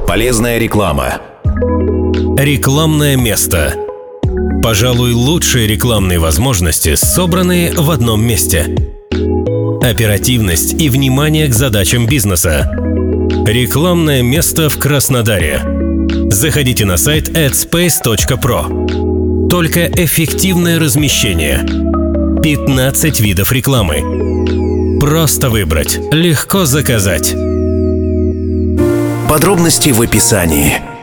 Полезная реклама. Рекламное место. Пожалуй, лучшие рекламные возможности собраны в одном месте. Оперативность и внимание к задачам бизнеса. Рекламное место в Краснодаре. Заходите на сайт adspace.pro. Только эффективное размещение. 15 видов рекламы. Просто выбрать, легко заказать. Подробности в описании.